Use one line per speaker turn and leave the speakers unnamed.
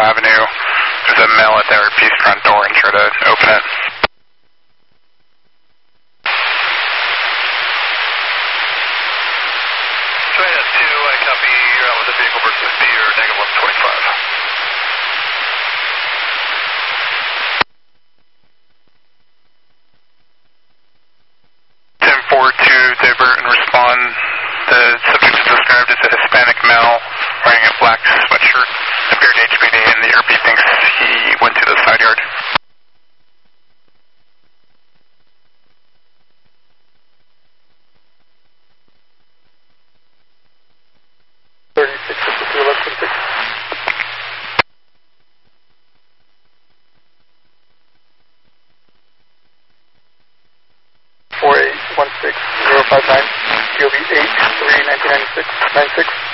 Avenue. There's a male at the RP's front door and try to open it.
Train 2, I copy. You're out with the vehicle versus B or negative 125.
Divert and respond. The subject is described as a Hispanic male wearing a black sweatshirt, appeared HPD, and the RP thinks he went to the side yard.
3652, less than 6. (4816 059) GOB 8 3 1996 96.